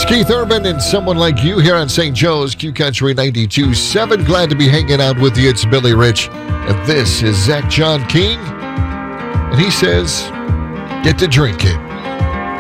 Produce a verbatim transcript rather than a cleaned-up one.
Keith Urban and Someone Like You here on Saint Joe's Q Country ninety-two point seven. Glad to be hanging out with you. It's Billy Rich. And this is Zach John King. And he says, get to drinking.